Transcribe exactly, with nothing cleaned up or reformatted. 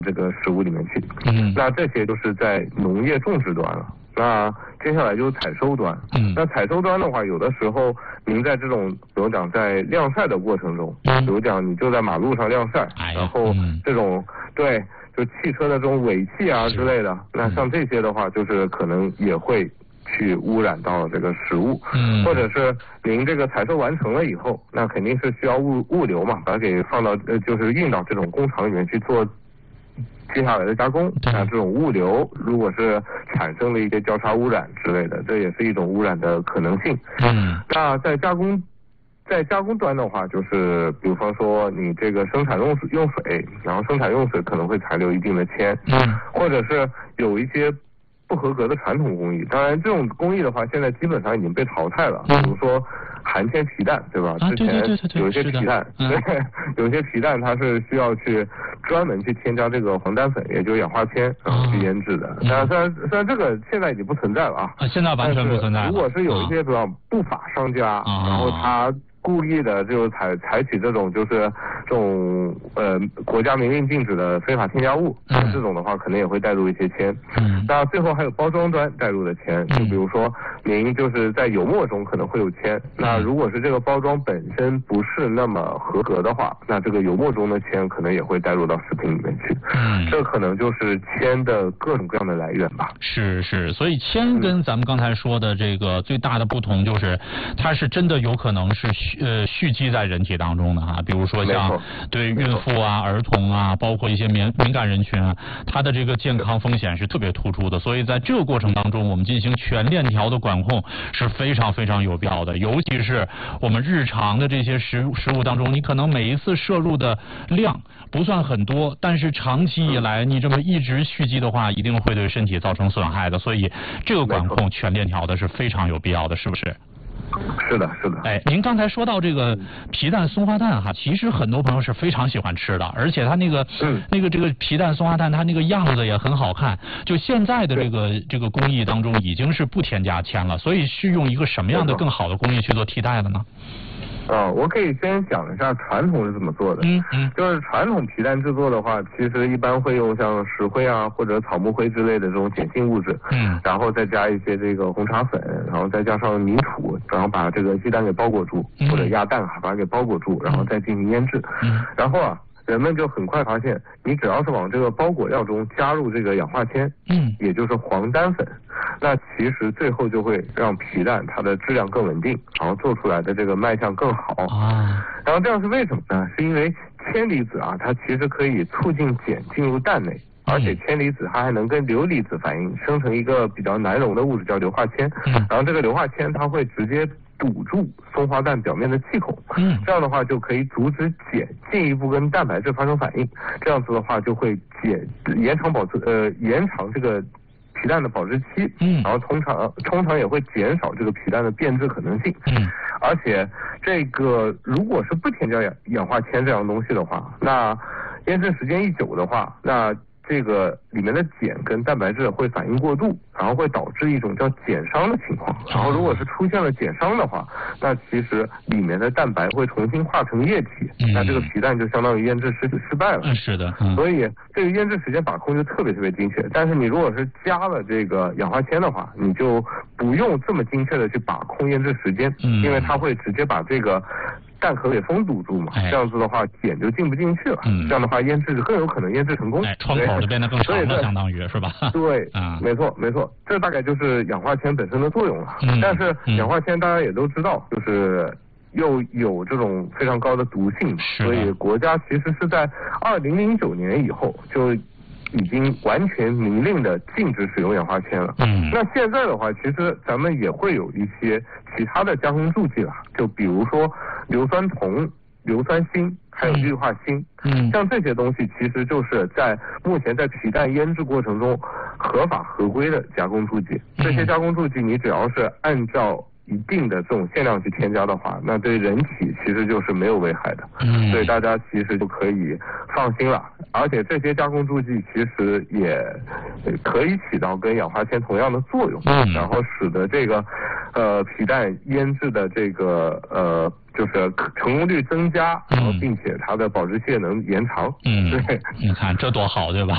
这个食物里面去。 嗯， 那这些都是在农业种植端了。那接下来就是采收端。 嗯， 那采收端的话，有的时候您在这种，比如讲在晾晒的过程中， 嗯， 比如讲你就在马路上晾晒， 哎、 然后这种、嗯、对，就汽车的这种尾气啊之类的，那像这些的话，就是可能也会去污染到这个食物。 嗯， 或者是您这个采收完成了以后，那肯定是需要物物流嘛，把它给放到呃，就是运到这种工厂里面去做接下来的加工。那这种物流如果是产生了一些交叉污染之类的，这也是一种污染的可能性。 嗯， 那在加工在加工端的话，就是比方说你这个生产用用水，然后生产用水可能会残留一定的铅。 嗯， 或者是有一些不合格的传统工艺，当然这种工艺的话，现在基本上已经被淘汰了。 嗯、 比如说含铅皮蛋，对吧？ 啊、 之前有一些皮蛋， 嗯、 对，有些皮蛋它是需要去专门去添加这个黄丹粉，也就是氧化铅，然后去腌制的。 嗯、 但虽然虽然这个现在已经不存在了啊， 啊，现在完全不存在了。 如果是有一些比较不法商家， 啊、 然后他故意的就采采取这种就是这种呃国家明令禁止的非法添加物， 嗯、 这种的话可能也会带入一些铅。 嗯， 那最后还有包装端带入的铅，就比如说您就是在油墨中可能会有铅，嗯、那如果是这个包装本身不是那么合格的话，那这个油墨中的铅可能也会带入到食品里面去。 嗯， 这可能就是铅的各种各样的来源吧。 是是，所以铅跟咱们刚才说的这个最大的不同就是，它是真的有可能是呃蓄积在人体当中的哈，比如说像对孕妇啊、儿童啊，包括一些敏敏感人群啊，它的这个健康风险是特别突出的。所以在这个过程当中，我们进行全链条的管控是非常非常有必要的。尤其是我们日常的这些食食物当中，你可能每一次摄入的量不算很多，但是长期以来你这么一直蓄积的话，一定会对身体造成损害的。所以这个管控全链条的是非常有必要的，是不是？ 是的，是的。 哎，您刚才说到这个皮蛋松花蛋哈，其实很多朋友是非常喜欢吃的，而且它那个、 嗯、 那个这个皮蛋松花蛋，它那个样子也很好看。就现在的这个这个工艺当中，已经是不添加铅了，所以是用一个什么样的更好的工艺去做替代的呢？ 啊、哦，我可以先讲一下传统是怎么做的。 嗯嗯， 就是传统皮蛋制作的话，其实一般会用像石灰啊或者草木灰之类的这种碱性物质， 嗯， 然后再加一些这个红茶粉，然后再加上泥土，然后把这个鸡蛋给包裹住， 嗯、 或者鸭蛋啊把它给包裹住，然后再进行腌制。 嗯， 然后啊，人们就很快发现，你只要是往这个包裹料中加入这个氧化铅， 嗯， 也就是黄丹粉，那其实最后就会让皮蛋它的质量更稳定，然后做出来的这个卖相更好啊。 然后这样是为什么呢？是因为铅离子啊，它其实可以促进碱进入蛋内，而且铅离子它还能跟硫离子反应，生成一个比较难溶的物质叫硫化铅。 嗯， 然后这个硫化铅它会直接堵住松花蛋表面的气孔， 嗯， 这样的话就可以阻止碱进一步跟蛋白质发生反应，这样子的话就会减延长保质呃延长这个皮蛋的保质期， 嗯， 然后通常通常也会减少这个皮蛋的变质可能性， 嗯， 而且这个如果是不添加氧氧化铅这样东西的话，那腌制时间一久的话，那这个里面的碱跟蛋白质会反应过度，然后会导致一种叫碱伤的情况。然后如果是出现了碱伤的话，那其实里面的蛋白会重新化成液体， 嗯、 那这个皮蛋就相当于腌制失失败了。 嗯，是的。嗯、 所以这个腌制时间把控就特别特别精确。但是你如果是加了这个氧化铅的话，你就不用这么精确的去把控腌制时间， 嗯、 因为它会直接把这个蛋壳给封堵住嘛， 哎、 这样子的话碱就进不进去了， 嗯、 这样的话腌制更有可能腌制成功， 哎，窗口就变得更长了，相当于是吧？ 对， 啊、 没错没错，这大概就是氧化铅本身的作用了。 嗯、 但是氧化铅大家也都知道，就是又有这种非常高的毒性，所以国家其实是在二零零九年以后就已经完全明令的禁止使用氧化铅了。 嗯， 那现在的话，其实咱们也会有一些其他的加工助剂了，就比如说硫酸铜、硫酸锌，还有氯化锌。 嗯， 像这些东西其实就是在目前在皮蛋腌制过程中合法合规的加工助剂。这些加工助剂你只要是按照一定的这种限量去添加的话，那对人体其实就是没有危害的。 嗯， 所以大家其实就可以放心了。而且这些加工助剂其实也可以起到跟氧化铅同样的作用， 嗯， 然后使得这个呃皮蛋腌制的这个呃就是成功率增加，然后并且它的保质期也能延长。 嗯， 对， 你看这多好，对吧？